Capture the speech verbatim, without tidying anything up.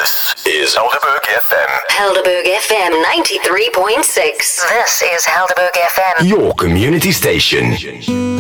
This is Helderberg F M. Helderberg F M ninety-three point six. This is Helderberg F M. Your community station.